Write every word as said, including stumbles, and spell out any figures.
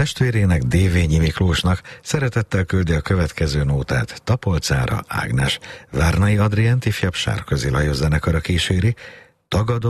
Testvérének, Dévényi Miklósnak szeretettel küldi a következő nótát Tapolcára Ágnes. Várnai Adrient ifjabb Sárközi Lajos zenekara kíséri, Tagadom